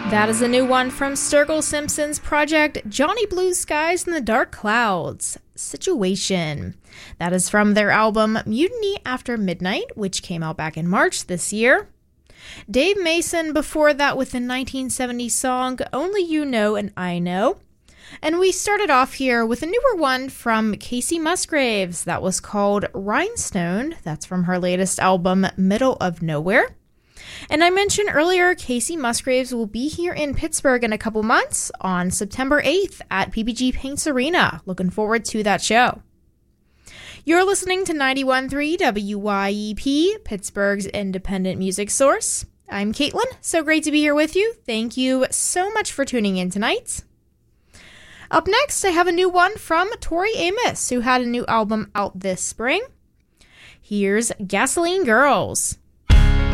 That is a new one from Sturgill Simpson's project Johnny Blue Skies and the Dark Clouds, Situation. That is from their album Mutiny After Midnight, which came out back in March this year. Dave Mason before that with the 1970 song Only You Know and I Know. And we started off here with a newer one from Kacey Musgraves that was called Rhinestone. That's from her latest album Middle of Nowhere. And I mentioned earlier, Kacey Musgraves will be here in Pittsburgh in a couple months on September 8th at PPG Paints Arena. Looking forward to that show. You're listening to 91.3 WYEP, Pittsburgh's independent music source. I'm Caitlin, so great to be here with you. Thank you so much for tuning in tonight. Up next, I have a new one from Tori Amos, who had a new album out this spring. Here's Gasoline Girls.